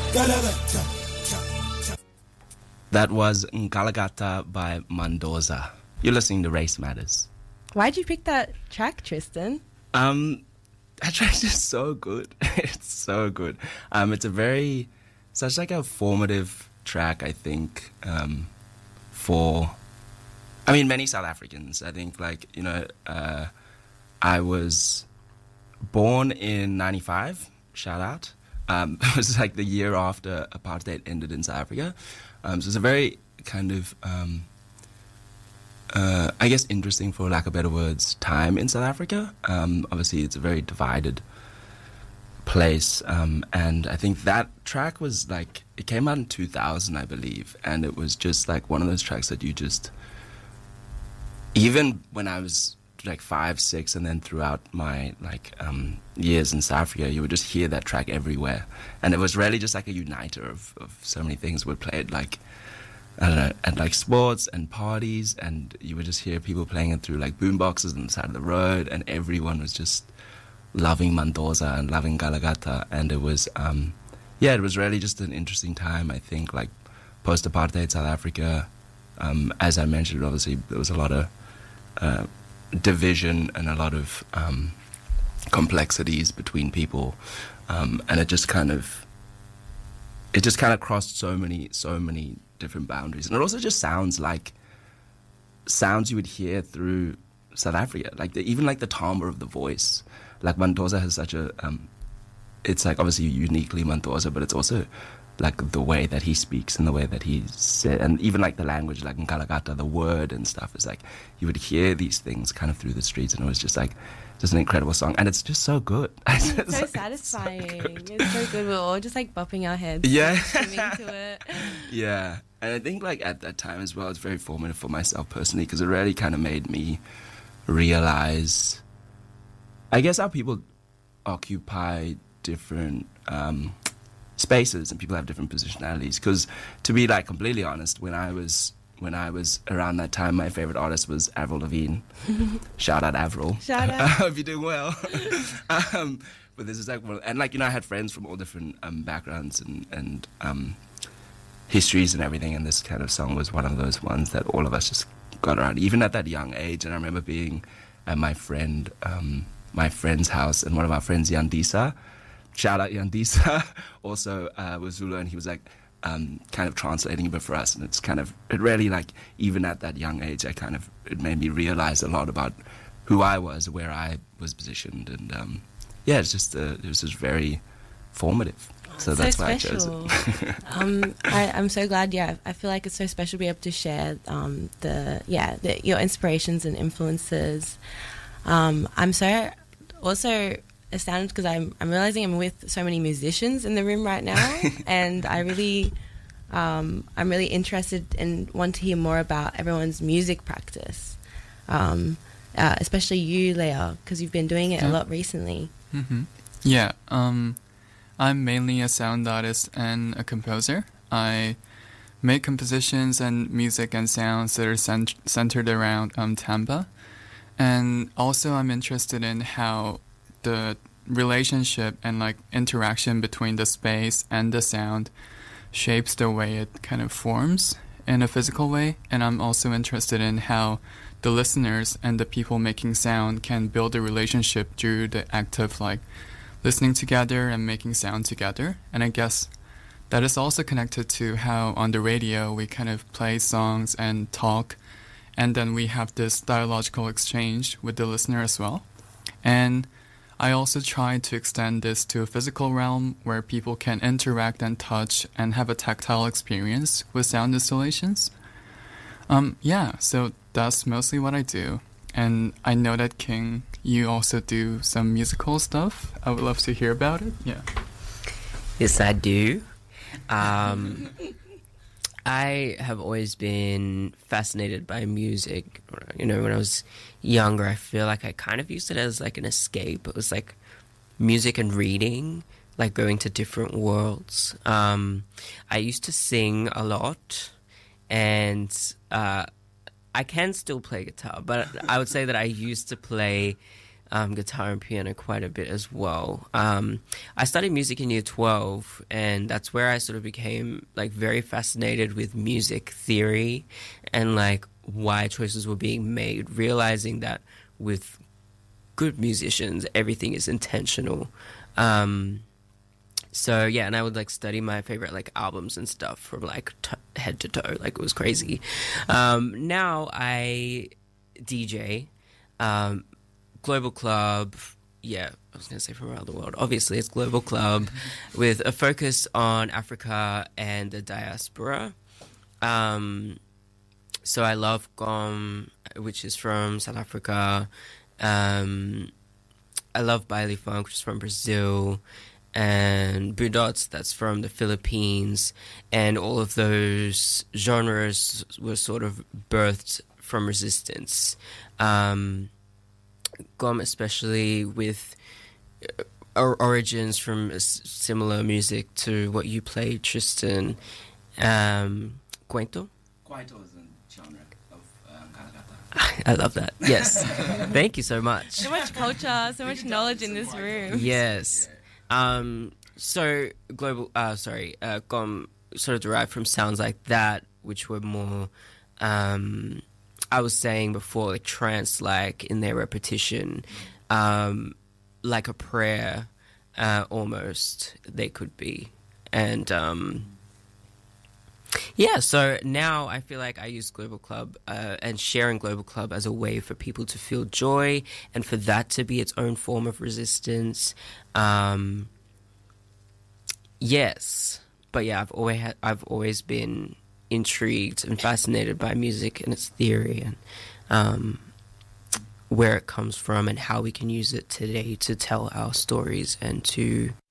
That was Ngalagata by Mendoza. You're listening to Race Matters. Why'd you pick that track, Tristan? That track's just so good. It's so good. It's such like a formative track, I think, for, many South Africans. I think, I was born in 95, shout out. It was like the year after apartheid ended in South Africa. So it's a very kind of, I guess, interesting, for lack of better words, time in South Africa. Obviously, it's a very divided place. And I think that track was it came out in 2000, I believe. And it was just one of those tracks that you just, even when I was 5, 6, and then throughout my years in South Africa, you would just hear that track everywhere, and it was really just a uniter of so many things. We played I don't know, at sports and parties, and you would just hear people playing it through boom boxes on the side of the road, and everyone was just loving Mendoza and loving Galagata, and it was it was really just an interesting time. I think post-apartheid South Africa, as I mentioned, obviously there was a lot of division and a lot of complexities between people, and it just kind of crossed so many different boundaries, and it also just sounds like sounds you would hear through South Africa, even the timbre of the voice. Mendoza has such a it's obviously uniquely Mendoza, but it's also the way that he speaks and the way that he said, and even the language, in Ngalagata, the word and stuff is you would hear these things kind of through the streets, and it was just just an incredible song, and it's just so good. It's so satisfying. It's so good. We're all just bopping our heads, swimming to it. Yeah, and I think at that time as well, it's very formative for myself personally, because it really kind of made me realize, I guess, how people occupy different spaces, and people have different positionalities. Because to be completely honest, when I was around that time, my favorite artist was Avril Lavigne. Shout out Avril. Shout out. I hope you're doing well. But this is and I had friends from all different backgrounds and histories and everything, and this kind of song was one of those ones that all of us just got around, even at that young age. And I remember being at my friend's house, and one of our friends, Yandisa, shout out Yandisa, also was Zulu, and he was kind of translating a bit for us, and it really even at that young age, it made me realize a lot about who I was, where I was positioned, and it was just very formative. So that's why I chose it. I'm so glad. I feel it's so special to be able to share your inspirations and influences. I'm so also astounded because I'm realizing I'm with so many musicians in the room right now, and I'm really interested and want to hear more about everyone's music practice, especially you, Leah, because you've been doing it a lot recently. Mm-hmm. Yeah, I'm mainly a sound artist and a composer. I make compositions and music and sounds that are centered around timbre, and also I'm interested in how the relationship and interaction between the space and the sound shapes the way it kind of forms in a physical way. And I'm also interested in how the listeners and the people making sound can build a relationship through the act of listening together and making sound together. And I guess that is also connected to how on the radio we kind of play songs and talk, and then we have this dialogical exchange with the listener as well. And I also try to extend this to a physical realm where people can interact and touch and have a tactile experience with sound installations. So that's mostly what I do. And I know that, King, you also do some musical stuff. I would love to hear about it. Yeah. Yes, I do. I have always been fascinated by music. When I was younger, I feel I kind of used it as an escape. It was music and reading, going to different worlds. I used to sing a lot, and I can still play guitar, but I would say that I used to play guitar and piano quite a bit as well. I studied music in year 12, and that's where I sort of became like very fascinated with music theory and like why choices were being made, realizing that with good musicians, everything is intentional. So yeah, and I would like study my favorite like albums and stuff from like head to toe, like it was crazy. Now I DJ, Global Club. Yeah, I was gonna say from around the world. Obviously, it's Global Club with a focus on Africa and the diaspora. So I love Gom, which is from South Africa. I love Baile Funk, which is from Brazil, and Budots, that's from the Philippines, and all of those genres were sort of birthed from resistance. Gom, especially with origins from similar music to what you played, Tristan. Cuento? Kwaito is a genre of Ngalakata. I love that. Yes. Thank you so much. So much culture, so much knowledge in this room. Yes. So global, Gom sort of derived from sounds like that, which were more, I was saying before, like trance-like in their repetition, like a prayer, almost, they could be. And, yeah, so now I feel like I use Global Club and sharing Global Club as a way for people to feel joy and for that to be its own form of resistance. Yes, but yeah, I've always been intrigued and fascinated by music and its theory and where it comes from and how we can use it today to tell our stories and to